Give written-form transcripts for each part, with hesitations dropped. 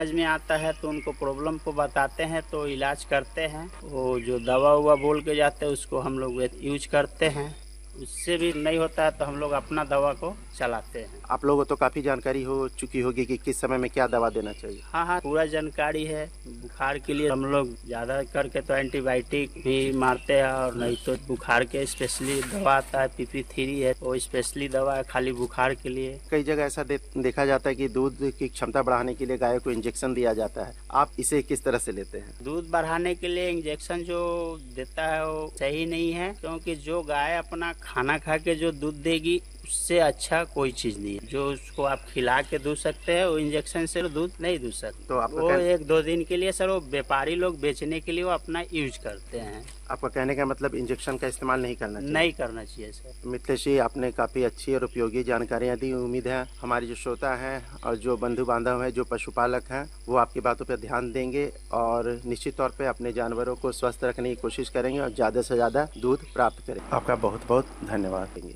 समझ में आता है तो उनको प्रॉब्लम को बताते हैं तो इलाज करते हैं। वो जो दवा हुआ बोल के जाते हैं उसको हम लोग यूज करते हैं। उससे भी नहीं होता है तो हम लोग अपना दवा को चलाते हैं। आप लोगों को तो काफ़ी जानकारी हो चुकी होगी कि किस समय में क्या दवा देना चाहिए। हाँ, पूरा जानकारी है। बुखार के लिए हम लोग ज़्यादा करके तो एंटीबायोटिक भी मारते हैं, और नहीं तो बुखार के स्पेशली दवा आता है PP3 है, वो स्पेशली दवा है खाली बुखार के लिए। कई जगह ऐसा देखा जाता है कि दूध की क्षमता बढ़ाने के लिए गाय को इंजेक्शन दिया जाता है, आप इसे किस तरह से लेते हैं? दूध बढ़ाने के लिए इंजेक्शन जो देता है वो सही नहीं है, क्योंकि जो गाय अपना खाना खा के जो दूध देगी उससे अच्छा कोई चीज नहीं है। जो उसको आप खिला के दूध सकते हैं, वो इंजेक्शन से दूध नहीं दूध सकते। तो आपका वो 1-2 दिन के लिए सर, वो व्यापारी लोग बेचने के लिए वो अपना यूज करते हैं। आपका कहने का मतलब इंजेक्शन का इस्तेमाल नहीं करना चाहिए? नहीं करना चाहिए सर। मिथिलेश जी, आपने काफ़ी अच्छी और उपयोगी जानकारियाँ दी। उम्मीद है हमारे जो श्रोता हैं और जो बंधु बांधव हैं, जो पशुपालक हैं, वो आपकी बातों पर ध्यान देंगे और निश्चित तौर पे अपने जानवरों को स्वस्थ रखने की कोशिश करेंगे और ज़्यादा से ज़्यादा दूध प्राप्त करें। आपका बहुत बहुत धन्यवाद देंगे।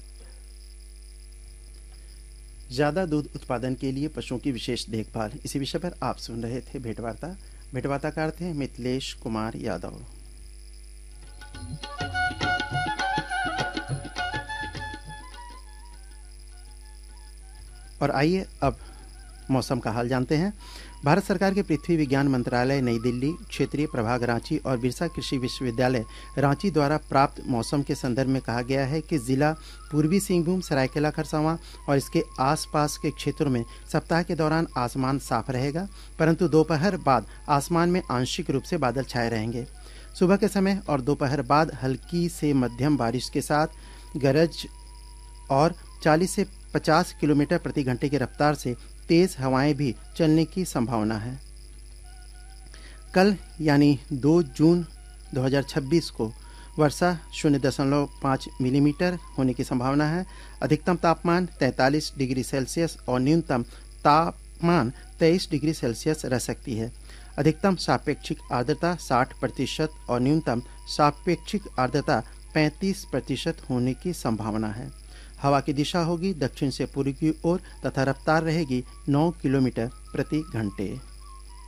ज़्यादा दूध उत्पादन के लिए पशुओं की विशेष देखभाल, इसी विषय पर आप सुन रहे थे भेंटवार्ताकार थे मिथिलेश कुमार यादव। और आइए अब मौसम का हाल जानते हैं। भारत सरकार के पृथ्वी विज्ञान मंत्रालय नई दिल्ली, क्षेत्रीय प्रभाग रांची और बिरसा कृषि विश्वविद्यालय रांची द्वारा प्राप्त मौसम के संदर्भ में कहा गया है कि जिला पूर्वी सिंहभूम, सरायकेला खरसावां और इसके आसपास के क्षेत्रों में सप्ताह के दौरान आसमान साफ रहेगा, परंतु दोपहर बाद आसमान में आंशिक रूप से बादल छाए रहेंगे। सुबह के समय और दोपहर बाद हल्की से मध्यम बारिश के साथ गरज और 40 से 50 किलोमीटर प्रति घंटे की रफ्तार से तेज हवाएं भी चलने की संभावना है। कल यानी 2 जून 2026 को वर्षा 0.5 मिलीमीटर होने की संभावना है। अधिकतम तापमान 43 डिग्री सेल्सियस और न्यूनतम तापमान 23 डिग्री सेल्सियस रह सकती है। अधिकतम सापेक्षिक आर्द्रता 60% और न्यूनतम सापेक्षिक आर्द्रता 35% होने की संभावना है। हवा की दिशा होगी दक्षिण से पूर्व की ओर तथा रफ्तार रहेगी 9 किलोमीटर प्रति घंटे।